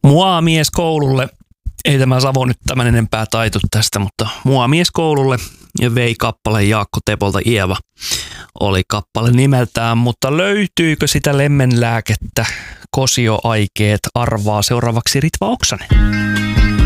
Mua mies koululle, ei tämä Savo nyt tämän enempää taitu tästä, mutta Mua mies koululle ja vei kappale Jaakko Tepolta Ieva oli kappale nimeltään, mutta löytyykö sitä lemmenlääkettä, kosioaikeet arvaa seuraavaksi Ritva Oksanen.